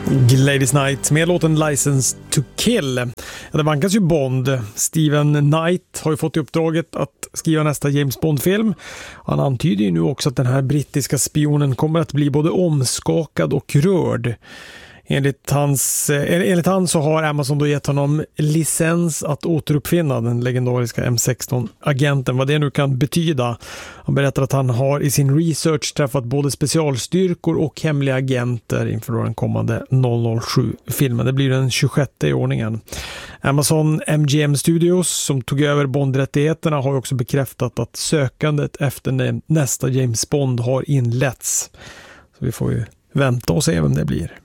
Gladys Knight med låten License to Kill. Det vankas ju Bond. Steven Knight har ju fått i uppdraget att skriva nästa James Bond-film. Han antyder ju nu också att den här brittiska spionen kommer att bli både omskakad och rörd. Enligt han så har Amazon då gett honom licens att återuppfinna den legendariska M16-agenten, vad det nu kan betyda. Han berättar att han har i sin research träffat både specialstyrkor och hemliga agenter inför den kommande 007-filmen. Det blir den 26 i ordningen. Amazon MGM Studios som tog över Bond-rättigheterna har också bekräftat att sökandet efter nästa James Bond har inletts. Så vi får ju vänta och se vem det blir.